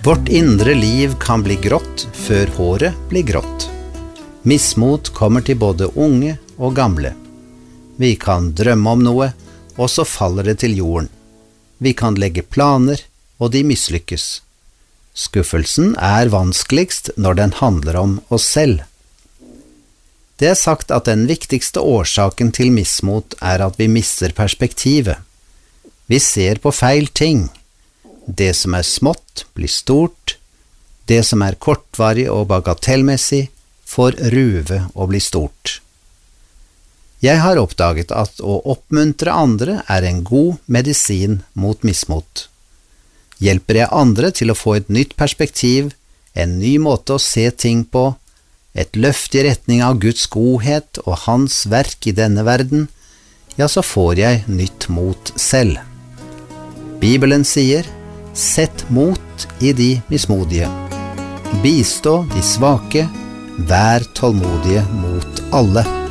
Vårt indre liv kan bli grått før håret blir grått. Mismot kommer til både unge og gamle. Vi kan drømme om noe, og så faller det til jorden. Vi kan legge planer, og de mislykkes. Skuffelsen er vanskeligst når den handler om oss selv. Det er sagt at den viktigste årsaken til mismot er at vi mister perspektivet. Vi ser på feil ting. Det som er smått blir stort. Det som er kortvarig og bagatellmessig får ruve og bli stort. Jeg har oppdaget at å oppmuntre andre er en god medisin mot mismot. Hjelper jeg andre til å få et nytt perspektiv, en ny måte å se ting på, et løft i retning av Guds godhet og hans verk i denne verden, ja, så får jeg nytt mot selv. Bibelen sier, sett mot i de mismodige. Bistå de svake, vær tålmodige mot alle.